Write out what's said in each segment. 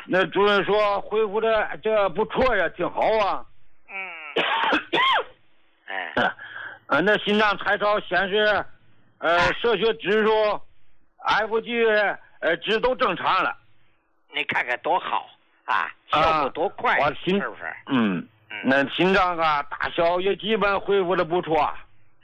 啊。 那主任说恢复的这不错呀，挺好啊。那心脏彩超显示，射血指数、FG 值都正常了。 你看看多好啊，效果多快，是不是？ 那心脏啊大小也基本恢复的不错。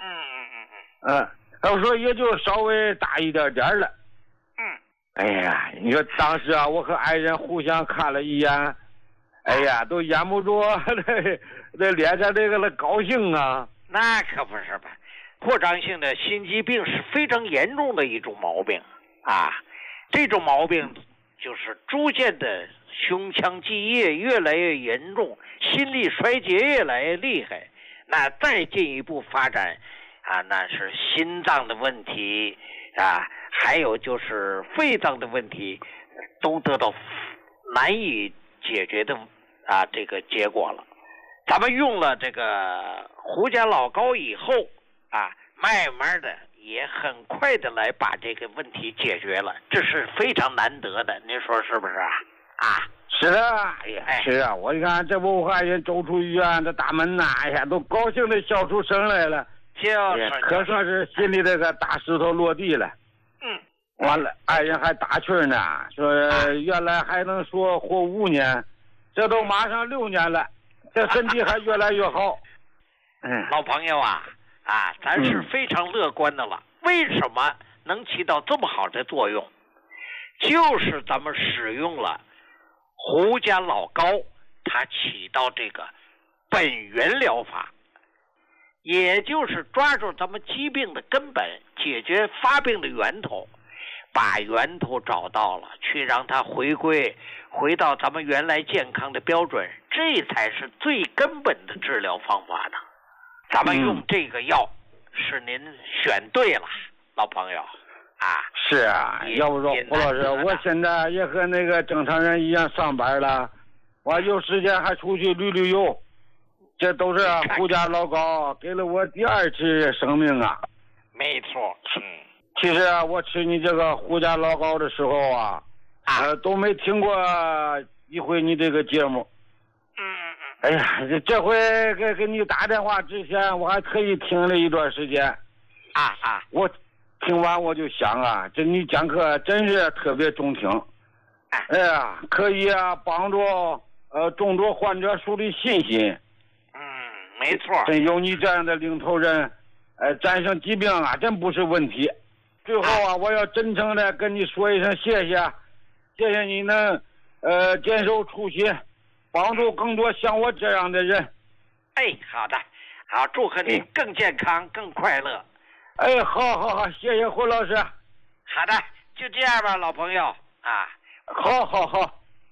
要说也就稍微大一点点了。哎呀，你说当时啊，我和爱人互相看了一眼，哎呀，都掩不住那脸上这个高兴啊。 那可不是吧？扩张性的心肌病是非常严重的一种毛病啊，这种毛病就是逐渐的胸腔积液越来越严重，心力衰竭越来越厉害。那再进一步发展啊，那是心脏的问题啊，还有就是肺脏的问题，都得到难以解决的这个结果了。咱们用了这个胡家老高以后啊，慢慢的也很快的来把这个问题解决了，这是非常难得的，您说是不是啊？ 是啊，是啊，我一看这不还人走出医院的大门呐，哎呀，都高兴的笑出声来了，可算是心里这个大石头落地了。完了，爱人还打趣呢，说原来还能说活5年，这都马上6年了，这身体还越来越好。 老朋友啊，咱是非常乐观的了。为什么能起到这么好的作用？就是咱们使用了胡家老高，它起到这个本源疗法，也就是抓住咱们疾病的根本，解决发病的源头，把源头找到了，去让它回到咱们原来健康的标准，这才是最根本的治疗方法的。咱们用这个药是您选对了，老朋友啊。 是啊，要不说胡老师，我现在也和那个正常人一样上班了，我有时间还出去旅游，这都是胡家老高给了我第2次生命啊。 没错。 其实我吃你这个胡家老高的时候啊，都没听过一回你这个节目。哎呀，这回给你打电话之前，我还特意听了一段时间。我听完我就想啊，这你讲课真是特别中听。哎呀，可以帮助众多患者树立信心。 没错。 真有你这样的领头人，战胜疾病啊，真不是问题。最后我要真诚的跟你说一声谢谢，谢谢你能坚守初心，帮助更多像我这样的人。 好的，好，祝贺你更健康更快乐。 好，谢谢胡老师。 好的，就这样吧，老朋友啊。 好。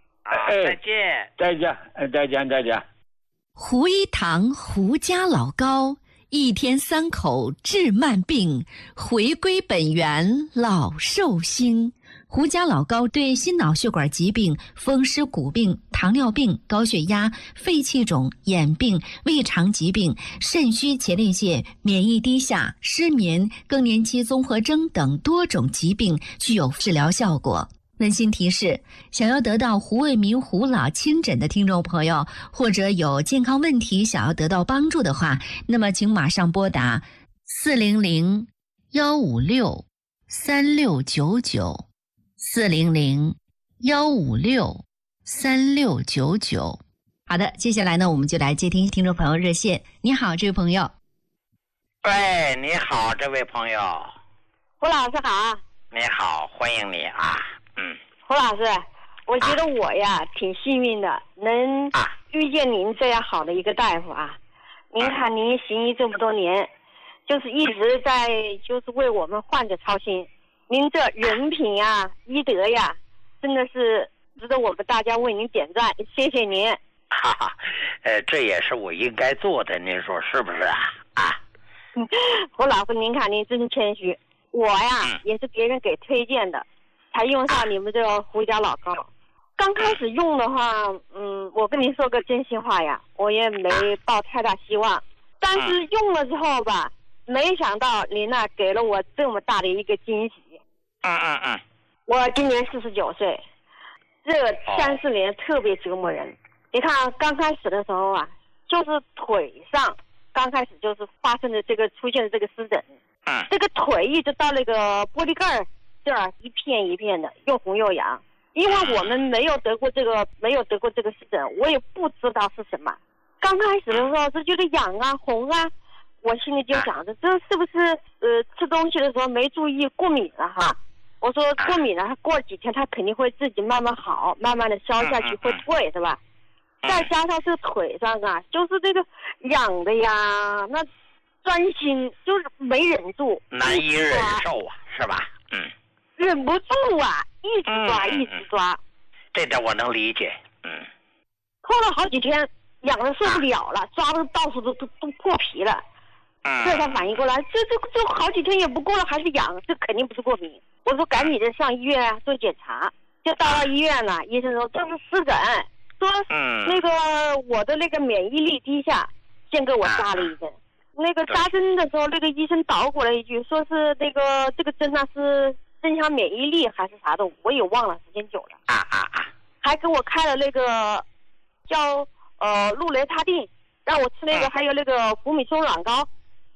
再见。 胡一堂胡家老高，1天3口治慢病，回归本源老寿星。胡家老高对心脑血管疾病、风湿骨病、糖尿病、高血压、肺气肿、眼病、胃肠疾病、肾虚前列腺、免疫低下、失眠、更年期综合征等多种疾病具有治疗效果。温馨提示：想要得到胡卫民胡老亲诊的听众朋友，或者有健康问题想要得到帮助的话，那么请马上拨打400-156-3699 400-156-3699。好的，接下来呢，我们就来接听众朋友热线。你好，这位朋友。 喂，你好，这位朋友。 胡老师好。 你好，欢迎你啊。 胡老师，我觉得我呀挺幸运的，能遇见您这样好的一个大夫啊。您看您行医这么多年，就是一直在就是为我们患者操心。您这人品呀、医德呀，真的是值得我们大家为您点赞，谢谢您。 这也是我应该做的，您说是不是啊？ 胡老师，您看您真谦虚，我呀也是别人给推荐的。才用上你们这个胡家老高。刚开始用的话，我跟您说个真心话呀，我也没抱太大希望。但是用了之后吧，没想到您呢给了我这么大的一个惊喜。我今年49岁， 这3-4年特别折磨人。你看刚开始的时候啊，就是腿上刚开始就是发生的出现的这个湿疹，这个腿一直到那个玻璃盖这儿一片一片的，又红又痒。因为我们没有得过这个湿疹，我也不知道是什么。刚开始的时候是觉得痒啊红啊，我心里就想着这是不是吃东西的时候没注意过敏了哈。我说过敏了，过几天它肯定会自己慢慢好，慢慢的消下去会退，是吧？再加上这腿上啊，就是这个痒的呀，那钻心就是没忍住， 难以忍受啊，是吧？ 忍不住啊，一直抓，一直抓。 这点我能理解。 拖了好几天，痒的受不了了，抓的到处都破皮了。这才反应过来，这好几天也不过了，还是痒，这肯定不是过敏。我说赶紧的上医院做检查，就到了医院了，医生说这是湿疹，说那个我的那个免疫力低下，先给我扎了一针。那个扎针的时候，那个医生捣鼓了一句，说是这个针呢是增强免疫力还是啥的，我也忘了，时间久了。还给我开了那个叫氯雷他定，让我吃那个，还有那个福米松软膏。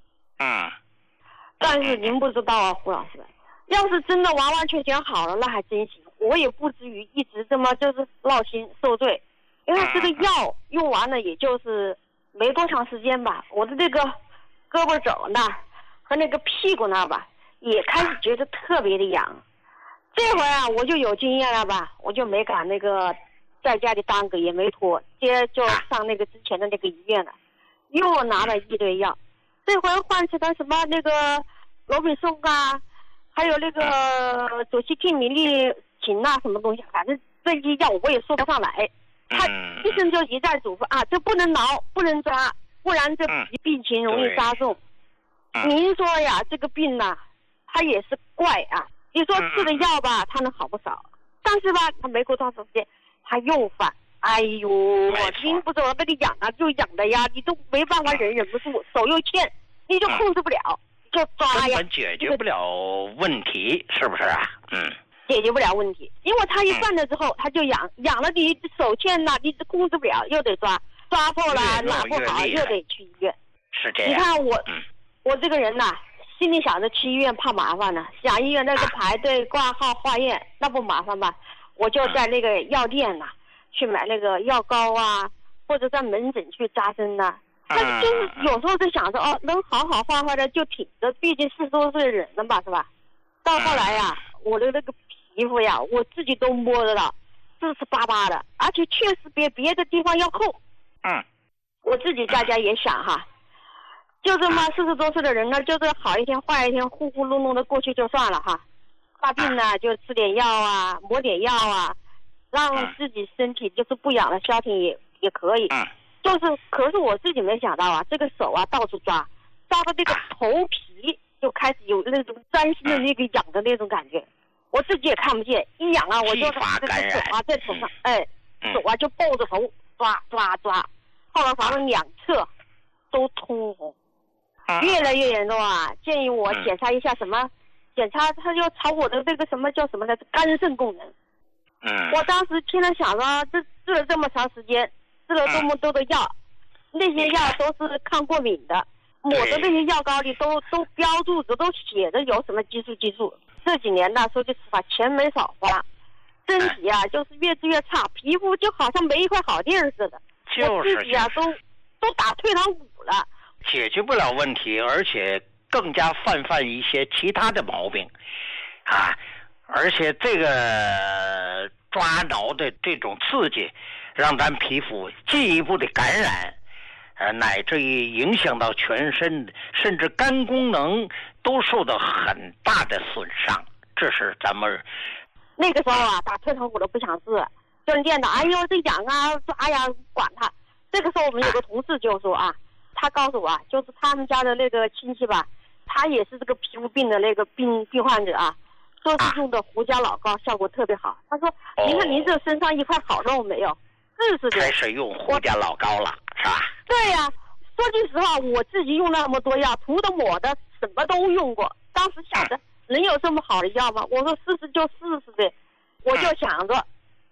但是您不知道啊，胡老师，要是真的完完全全好了，那还真行，我也不至于一直这么就是闹心受罪。因为这个药用完了，也就是没多长时间吧，我的这个胳膊肘那儿和那个屁股那儿吧，也开始觉得特别的痒。这回啊，我就有经验了吧，我就没敢那个在家里耽搁，也没拖，接就上那个之前的那个医院了，又拿了一堆药。这回换成了什么那个罗比松啊，还有那个左西替米利嗪啊，什么东西，反正这些药我也说不上来。他医生就一再嘱咐啊，这不能挠，不能抓，不然这病情容易加重。您说呀，这个病呐，它也是怪啊。你说吃的药吧，它能好不少，但是吧，它没过多长时间，它又犯。哎呦，您不知道那个痒啊，就痒的呀，你都没办法忍不住，手又欠，你就控制不了，就抓呀。 根本解决不了问题，是不是啊？ 解决不了问题，因为它一犯了之后，它就痒，痒了你手欠了，你控制不了，又得抓破了，拿不好又得去医院。 是这样。 你看我这个人呐，心里想着去医院怕麻烦呢，想医院那个排队挂号化验那不麻烦吧？我就在那个药店呐。去买那个药膏啊，或者在门诊去扎针呐。他就是有时候就想着能好好坏坏的就挺着，毕竟40多岁的人了吧，是吧？到后来呀，我的那个皮肤呀，我自己都摸得到，湿湿巴巴的，而且确实比别的地方要厚。我自己在家也想哈，就这么40多岁的人呢，就是好一天坏一天，糊糊弄弄的过去就算了哈。发病呢就吃点药啊，抹点药啊。让自己身体就是不痒了消停也可以，可是我自己没想到啊，这个手啊到处抓到这个头皮就开始有那种钻心的那个痒的那种感觉，我自己也看不见，一痒啊我就这个手啊在头上，手啊就抱着头抓，后来反正2侧都通红，越来越严重啊，建议我检查一下什么，检查他就查我的这个什么叫什么来着，肝肾功能。我当时听了想着，治了这么长时间，治了这么多的药，那些药都是抗过敏的，抹的那些药膏里都标注着，都写着有什么激素。这几年呢，说句实话，钱没少花，身体啊就是越治越差，皮肤就好像没一块好地儿似的。我自己啊都打退堂鼓了。 解决不了问题，而且更加泛一些其他的毛病，而且这个抓挠的这种刺激，让咱皮肤进一步的感染，乃至于影响到全身，甚至肝功能都受到很大的损伤。这是咱们那个时候啊，打退堂鼓都不想治，就念叨，哎呦这痒啊抓呀，管他。这个时候我们有个同事就说啊，他告诉我啊，就是他们家的那个亲戚吧，他也是这个皮肤病的那个病患者啊。说是用的胡椒老膏效果特别好，他说您看您这身上一块好肉没有，是的， 开始用胡椒老膏了是吧？ 对呀，说句实话，我自己用那么多药，涂的抹的什么都用过，当时想着能有这么好的药吗？我说试试就试试呗，我就想着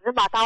10把刀